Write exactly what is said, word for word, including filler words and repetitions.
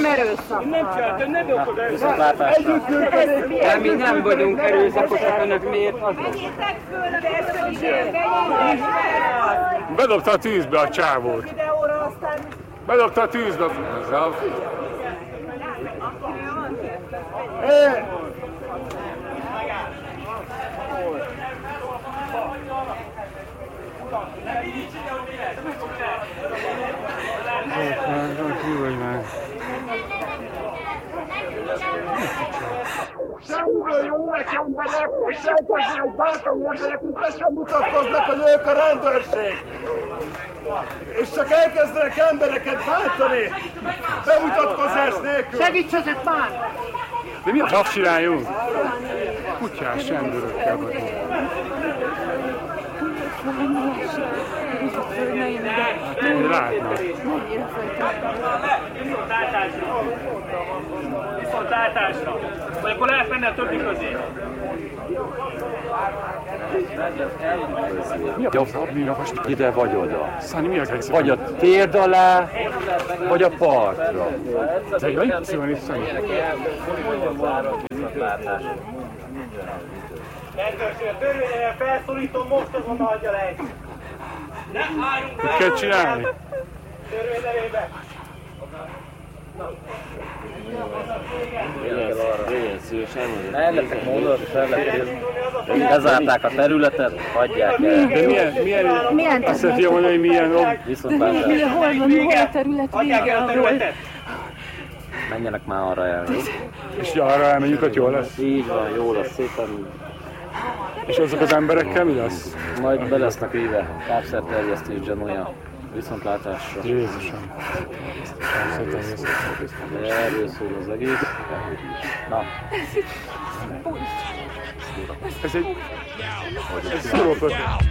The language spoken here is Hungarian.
erőszak. Nem csináltam, nem okoz erőszak. De mi nem vagyunk erőszakosak, önök miért azok? Bedobta a tűzbe a csávót. Bedobta a tűzbe. Semmiből jönnek emberek, és semmiből bátor emberek, mint be sem mutatkoznak, hogy ők a rendőrség. És csak elkezdenek embereket bántani, bemutatkozás nélkül. Segítsetek már! De mi a tap csináljunk? Kutyás rendőrökkel vagyunk. Látnak. Viszont átásra. Vagy akkor lehet menni a többi közé. Jobb, most ide vagy oda. Szani, mi a helyzet? Vagy a térd alá, vagy a partra. De jaj, szépen itt Szani. Rendőrség, a törvényen felszólítom, most azonnal adja le egy. Mit kell csinálni? Törvény nevében. Legyen szívesen, ellettek módon, lezárták a területet, hagyják el. De milyen, milyen, Milyen azt szeretném mondani, hogy milyen... Viszontlátás. Hol van, hol a terület Hagyják el a vége? területet. Menjenek már arra el. És ha arra elmegyünk, hogy jó lesz. Így van, jó lesz, szépen. És azok az emberekkel mi lesz? Majd be lesznek éve kábszerterjesztés gyanúja. Viszontlátásra. Jézusom. De erről szól az egész. Na. Ez egy... Ez szórópötő.